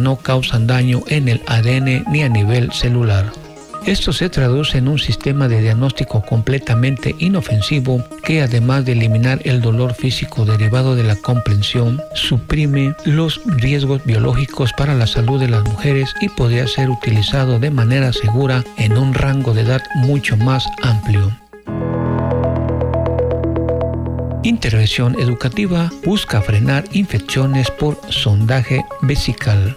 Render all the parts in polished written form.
no causan daño en el ADN ni a nivel celular. Esto se traduce en un sistema de diagnóstico completamente inofensivo que, además de eliminar el dolor físico derivado de la comprensión, suprime los riesgos biológicos para la salud de las mujeres y podría ser utilizado de manera segura en un rango de edad mucho más amplio. Intervención educativa busca frenar infecciones por sondaje vesical.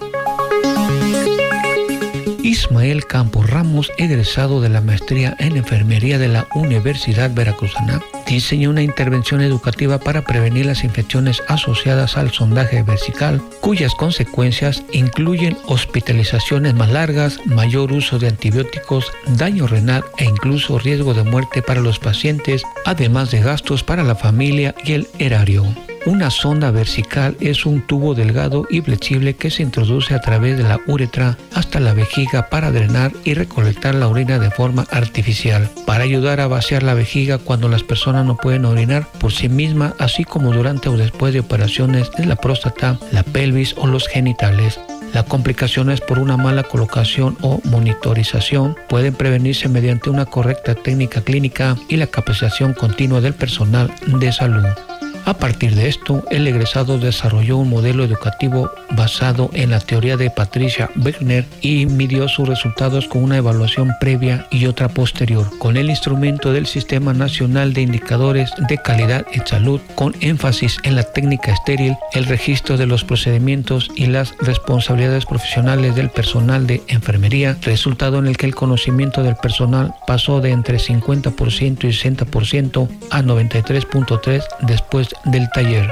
Ismael Campos Ramos, egresado de la maestría en enfermería de la Universidad Veracruzana, diseñó una intervención educativa para prevenir las infecciones asociadas al sondaje vesical, cuyas consecuencias incluyen hospitalizaciones más largas, mayor uso de antibióticos, daño renal e incluso riesgo de muerte para los pacientes, además de gastos para la familia y el erario. Una sonda vesical es un tubo delgado y flexible que se introduce a través de la uretra hasta la vejiga para drenar y recolectar la orina de forma artificial, para ayudar a vaciar la vejiga cuando las personas no pueden orinar por sí mismas, así como durante o después de operaciones de la próstata, la pelvis o los genitales. Las complicaciones por una mala colocación o monitorización pueden prevenirse mediante una correcta técnica clínica y la capacitación continua del personal de salud. A partir de esto, el egresado desarrolló un modelo educativo basado en la teoría de Patricia Bergner y midió sus resultados con una evaluación previa y otra posterior, con el instrumento del Sistema Nacional de Indicadores de Calidad en Salud, con énfasis en la técnica estéril, el registro de los procedimientos y las responsabilidades profesionales del personal de enfermería, resultado en el que el conocimiento del personal pasó de entre 50% y 60% a 93.3% después del taller.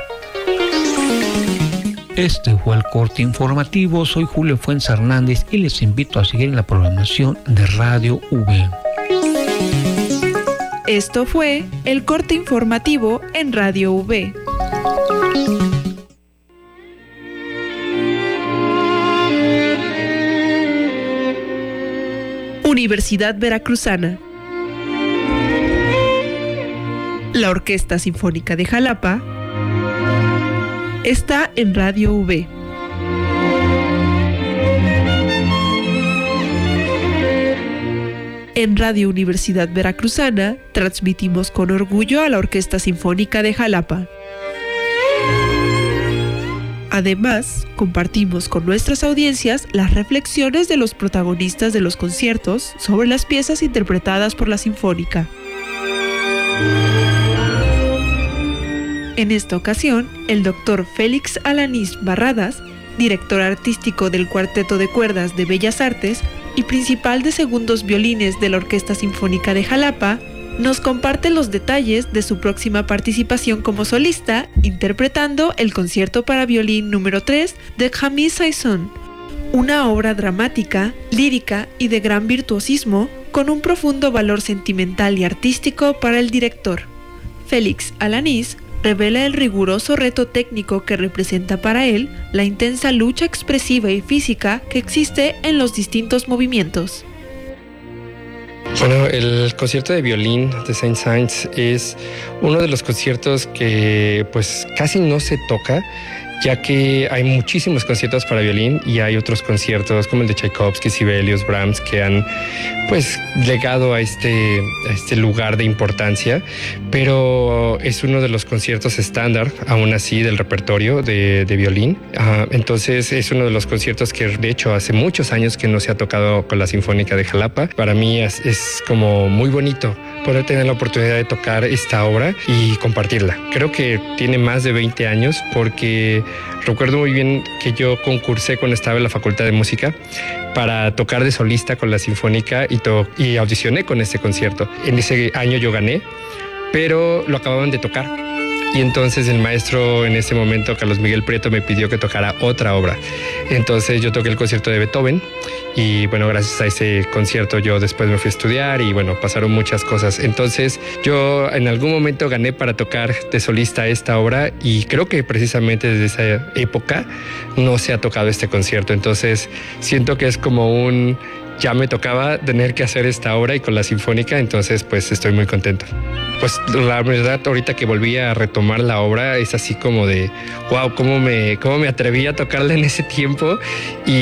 Este fue el corte informativo. Soy Julio Fuentes Hernández y les invito a seguir en la programación de Radio V. Esto fue el corte informativo en Radio V. Universidad Veracruzana. La Orquesta Sinfónica de Jalapa está en Radio V. En Radio Universidad Veracruzana transmitimos con orgullo a la Orquesta Sinfónica de Jalapa. Además, compartimos con nuestras audiencias las reflexiones de los protagonistas de los conciertos sobre las piezas interpretadas por la Sinfónica. En esta ocasión, el Dr. Félix Alanís Barradas, director artístico del Cuarteto de Cuerdas de Bellas Artes y principal de segundos violines de la Orquesta Sinfónica de Jalapa, nos comparte los detalles de su próxima participación como solista, interpretando el concierto para violín número 3 de Camille Saint-Saëns, una obra dramática, lírica y de gran virtuosismo, con un profundo valor sentimental y artístico para el director. Félix Alanís revela el riguroso reto técnico que representa para él la intensa lucha expresiva y física que existe en los distintos movimientos. Bueno, el concierto de violín de Saint-Saëns es uno de los conciertos que pues casi no se toca, ya que hay muchísimos conciertos para violín y hay otros conciertos como el de Tchaikovsky, Sibelius, Brahms, que han pues llegado a este lugar de importancia, pero es uno de los conciertos estándar, aún así, del repertorio de violín. Entonces es uno de los conciertos que de hecho hace muchos años que no se ha tocado con la Sinfónica de Jalapa. Para mí es como muy bonito poder tener la oportunidad de tocar esta obra y compartirla. Creo que tiene más de 20 años porque recuerdo muy bien que yo concursé cuando estaba en la Facultad de Música para tocar de solista con la Sinfónica y audicioné con este concierto. En ese año yo gané, pero lo acababan de tocar. Y entonces el maestro en ese momento, Carlos Miguel Prieto, me pidió que tocara otra obra. Entonces yo toqué el concierto de Beethoven y bueno, gracias a ese concierto yo después me fui a estudiar y bueno, pasaron muchas cosas. Entonces yo en algún momento gané para tocar de solista esta obra y creo que precisamente desde esa época no se ha tocado este concierto. Entonces siento que es como ya me tocaba tener que hacer esta obra y con la Sinfónica, entonces pues estoy muy contento. Pues la verdad, ahorita que volví a retomar la obra es así como de wow, cómo me atreví a tocarla en ese tiempo y